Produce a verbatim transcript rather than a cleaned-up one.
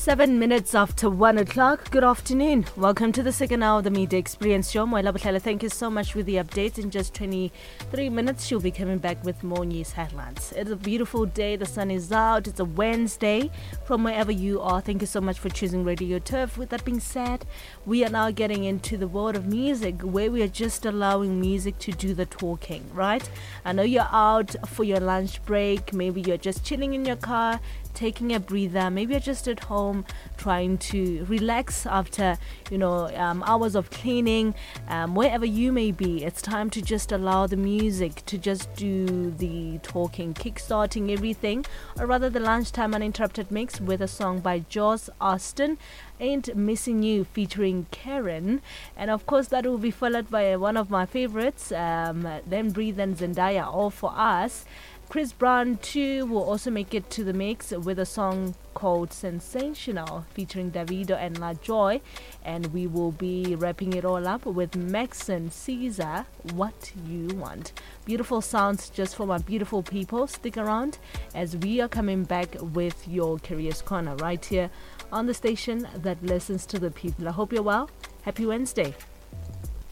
Seven minutes after one o'clock. Good afternoon. Welcome to the second hour of the Media Experience Show. Moila Butlela, thank you so much for the updates. In just twenty-three minutes, she'll be coming back with more news headlines. It's a beautiful day. The sun is out. It's a Wednesday. From wherever you are, thank you so much for choosing Radio Turf. With that being said, we are now getting into the world of music, where we are just allowing music to do the talking, right? I know you're out for your lunch break. Maybe you're just chilling in your car, taking a breather. Maybe you're just at home trying to relax after, you know, um, hours of cleaning. Um, wherever you may be, it's time to just allow the music to just do the talking, kickstarting everything, or rather the lunchtime uninterrupted mix with a song by Joss Austin, Ain't Missing You, featuring Karen. And of course that will be followed by one of my favorites, um, Then Breathe and Zendaya, All For Us. Chris Brown too will also make it to the mix with a song called Sensational, featuring Davido and La Joy. And we will be wrapping it all up with Maxon Caesar, What You Want. Beautiful sounds just for my beautiful people. Stick around as we are coming back with your Careers Corner right here on the station that listens to the people. I hope you're well. Happy Wednesday.